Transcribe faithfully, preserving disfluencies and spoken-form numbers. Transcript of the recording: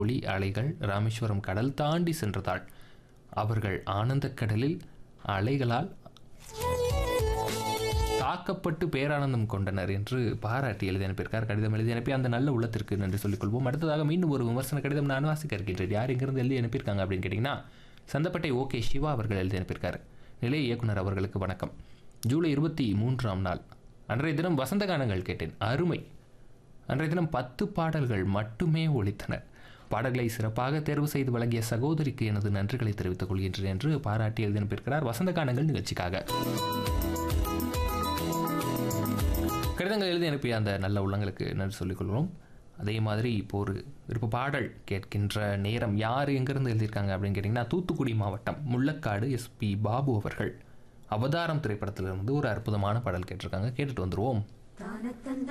ஒளி அலைகள் ராமேஸ்வரம் கடல் தாண்டி சென்றதால் அவர்கள் ஆனந்தக் கடலில் அலைகளால் தாக்கப்பட்டு பேரானந்தம் கொண்டனர் என்று பாராட்டி எழுதி அனுப்பியிருக்கார். கடிதம் எழுதி அனுப்பி அந்த நல்ல உள்ளத்திற்கு நன்றி சொல்லிக்கொள்வோம். அடுத்ததாக மீண்டும் ஒரு விமர்சன கடிதம் நான் வாசிக்க இருக்கின்றேன். யார் எங்கிருந்து எழுதி அனுப்பியிருக்காங்க அப்படின்னு கேட்டிங்கன்னா, சந்தப்பட்டை ஓகே சிவா அவர்கள் எழுதி அனுப்பியிருக்காரு. நிலைய இயக்குனர் அவர்களுக்கு வணக்கம். ஜூலை இருபத்தி மூன்றாம் நாள் அன்றைய தினம் வசந்த கானங்கள் கேட்டேன், அருமை. அன்றைய தினம் பத்து பாடல்கள் மட்டுமே ஒலித்தன. பாடல்களை சிறப்பாக தேர்வு செய்து வழங்கிய சகோதரிக்கு எனது நன்றிகளை தெரிவித்துக் கொள்கின்றேன் என்று பாராட்டி எழுதி அனுப்பியிருக்கிறார் வசந்த கானங்கள் நிகழ்ச்சிக்காக. கடிதங்கள் எழுதி அனுப்பிய அந்த நல்ல உள்ளங்களுக்கு நன்றி சொல்லிக்கொள்கிறோம். அதே மாதிரி இப்போ ஒரு விருப்ப பாடல் கேட்கின்ற நேரம். யார் எங்கிருந்து எழுதியிருக்காங்க அப்படின்னு கேட்டிங்கன்னா, தூத்துக்குடி மாவட்டம் முள்ளக்காடு எஸ்பி பாபு அவர்கள் அவதாரம் திரைப்படத்திலிருந்து ஒரு அற்புதமான பாடல் கேட்டிருக்காங்க. கேட்டுட்டு வந்துருவோம்.